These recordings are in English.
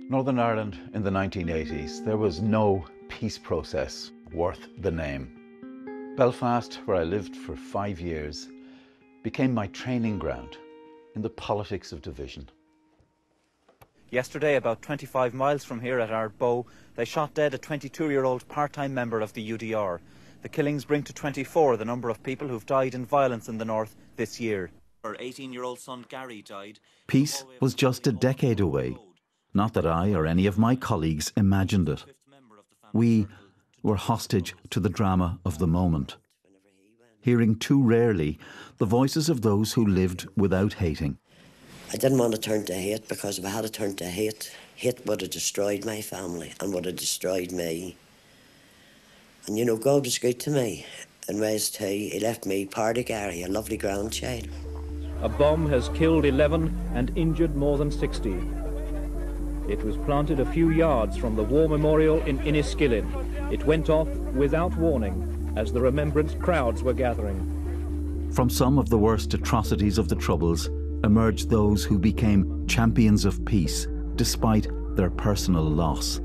Northern Ireland in the 1980s, there was no peace process worth the name. Belfast, where I lived for 5 years, became my training ground in the politics of division. Yesterday, about 25 miles from here at Ardbow, they shot dead a 22-year-old part-time member of the UDR. The killings bring to 24 the number of people who've died in violence in the north this year. Her 18-year-old son Gary died. Peace was just a decade away. Not that I or any of my colleagues imagined it. We were hostage to the drama of the moment, hearing too rarely the voices of those who lived without hating. I didn't want to turn to hate, because if I had to turn to hate, hate would have destroyed my family and would have destroyed me. And you know, God was good to me and raised He left me part of Gary, a lovely grandchild. A bomb has killed 11 and injured more than 60. It was planted a few yards from the War Memorial in Inniskillin. It went off without warning as the remembrance crowds were gathering. From some of the worst atrocities of the Troubles emerged those who became champions of peace despite their personal loss.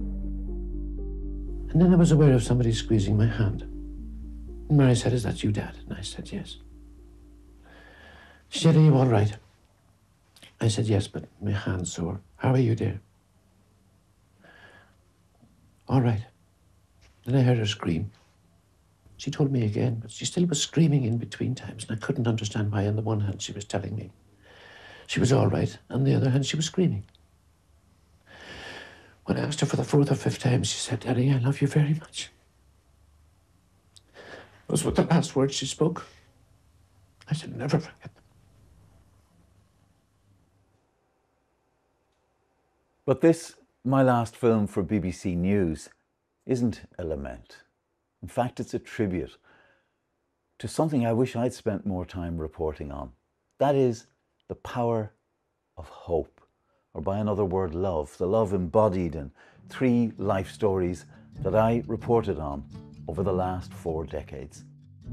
And then I was aware of somebody squeezing my hand. And Mary said, "Is that you, Dad?" And I said, "Yes." She said, "Are you all right?" I said, "Yes, but my hand's sore. How are you, dear?" "All right." Then I heard her scream. She told me again, but she still was screaming in between times, and I couldn't understand why. On the one hand, she was telling me she was all right. On the other hand, she was screaming. When I asked her for the 4th or 5th time, she said, "Daddy, I love you very much." Those were the last words she spoke. I should never forget them. But this, my last film for BBC News, isn't a lament. In fact, it's a tribute to something I wish I'd spent more time reporting on. That is the power of hope, or by another word, love. The love embodied in 3 life stories that I reported on over the last 4 decades.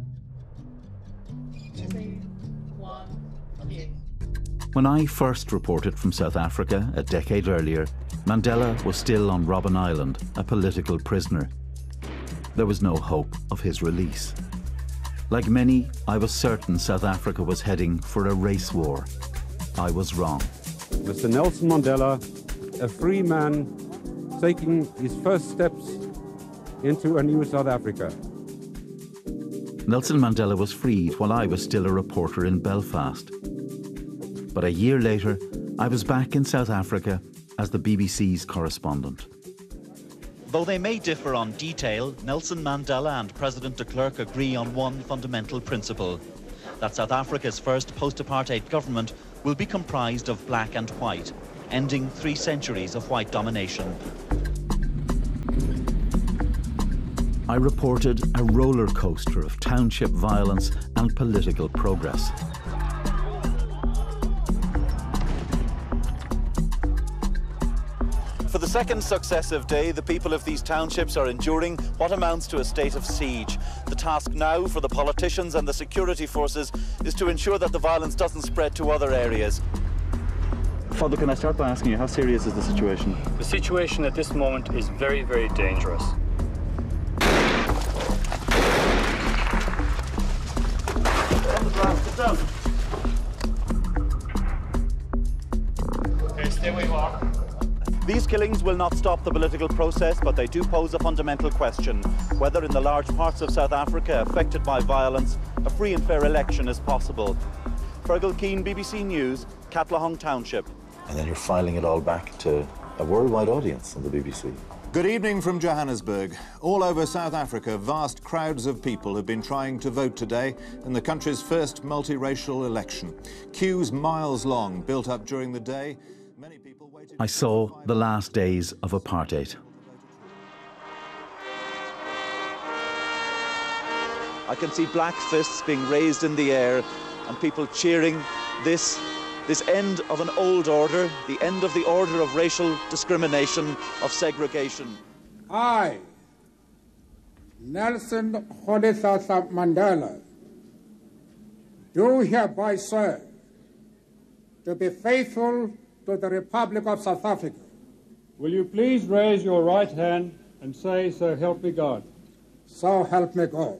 2, 1, okay. When I first reported from South Africa a decade earlier, Mandela was still on Robben Island, a political prisoner. There was no hope of his release. Like many, I was certain South Africa was heading for a race war. I was wrong. Mr. Nelson Mandela, a free man, taking his first steps into a new South Africa. Nelson Mandela was freed while I was still a reporter in Belfast. But a year later, I was back in South Africa as the BBC's correspondent. Though they may differ on detail, Nelson Mandela and President de Klerk agree on one fundamental principle: that South Africa's first post-apartheid government will be comprised of black and white, ending 3 centuries of white domination. I reported a roller coaster of township violence and political progress. For the second successive day, the people of these townships are enduring what amounts to a state of siege. The task now for the politicians and the security forces is to ensure that the violence doesn't spread to other areas. Father, can I start by asking you, how serious is the situation? The situation at this moment is very, very dangerous. Okay, stay where you are. These killings will not stop the political process, but they do pose a fundamental question: whether in the large parts of South Africa affected by violence, a free and fair election is possible. Fergal Keane, BBC News, Katlehong Township. And then you're filing it all back to a worldwide audience on the BBC. Good evening from Johannesburg. All over South Africa, vast crowds of people have been trying to vote today in the country's first multiracial election. Queues miles long built up during the day. Many people waited. I saw the last days of apartheid. I can see black fists being raised in the air and people cheering this end of an old order, the end of the order of racial discrimination, of segregation. I, Nelson Rolihlahla Mandela, do hereby swear to be faithful to the Republic of South Africa Will you please raise your right hand and say, "So help me God"? So help me God.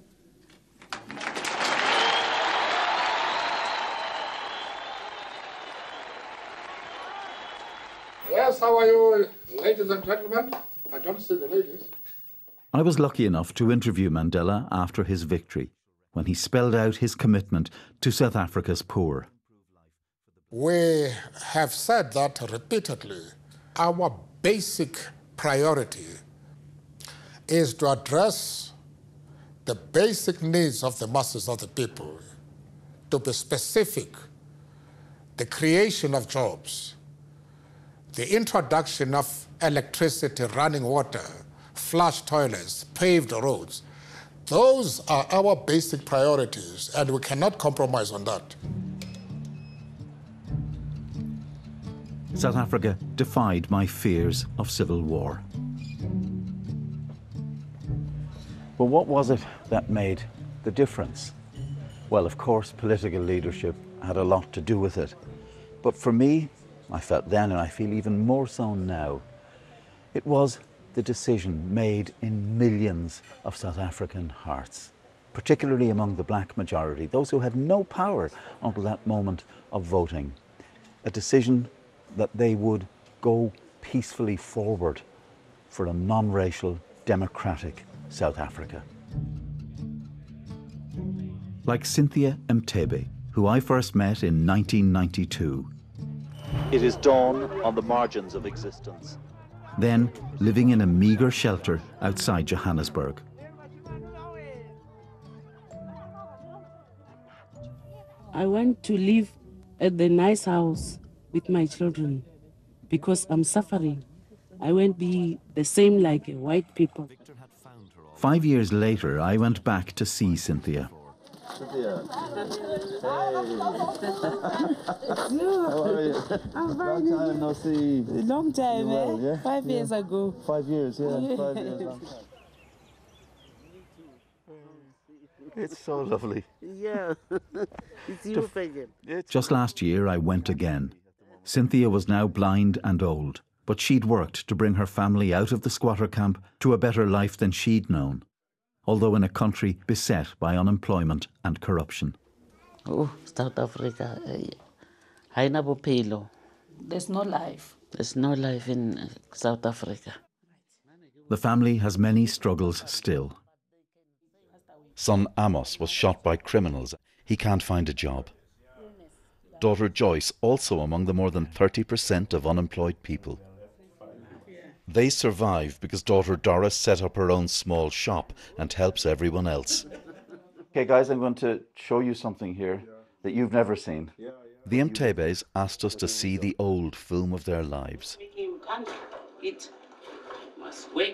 Yes, how are you, ladies and gentlemen? I don't see the ladies. I was lucky enough to interview Mandela after his victory, when he spelled out his commitment to South Africa's poor. We have said that repeatedly. Our basic priority is to address the basic needs of the masses of the people, to be specific, the creation of jobs, the introduction of electricity, running water, flush toilets, paved roads. Those are our basic priorities, and we cannot compromise on that. South Africa defied my fears of civil war. But what was it that made the difference? Well, of course, political leadership had a lot to do with it. But for me, I felt then, and I feel even more so now, it was the decision made in millions of South African hearts, particularly among the black majority, those who had no power until that moment of voting. A decision that they would go peacefully forward for a non-racial, democratic South Africa. Like Cynthia Mthebe, who I first met in 1992. It is dawn on the margins of existence. Then living in a meagre shelter outside Johannesburg. I want to live at the nice house with my children because I'm suffering. I won't be the same like white people. 5 years later, I went back to see Cynthia. Cynthia. Hey. How are you? I'm fine. Long time no see. Long time, well, yeah? 5 years ago. 5 years, yeah. 5 years. Long time. It's so lovely. Yeah, it's you, Fagan. Just last year, I went again. Cynthia was now blind and old, but she'd worked to bring her family out of the squatter camp to a better life than she'd known, although in a country beset by unemployment and corruption. Oh, South Africa. There's no life. There's no life in South Africa. The family has many struggles still. Son Amos was shot by criminals. He can't find a job. Daughter Joyce also among the more than 30% of unemployed people. They survive because daughter Doris set up her own small shop and helps everyone else. Okay, guys, I'm going to show you something here that you've never seen. The Mthebes asked us to see the old film of their lives. You can't eat. You must wait.